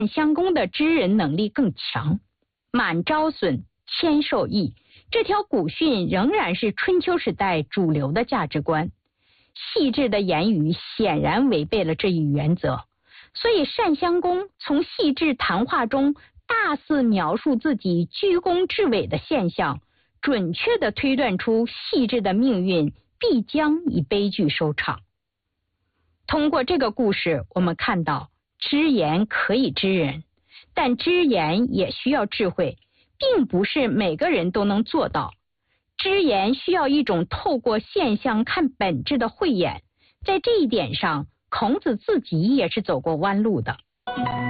襄公的知人能力更强，满招损，谦受益，这条古训仍然是春秋时代主流的价值观。细致的言语显然违背了这一原则，所以单襄公从细致谈话中大肆描述自己居功至伟的现象，准确地推断出细致的命运必将以悲剧收场。通过这个故事，我们看到知言可以知人，但知言也需要智慧，并不是每个人都能做到。知言需要一种透过现象看本质的慧眼，在这一点上，孔子自己也是走过弯路的。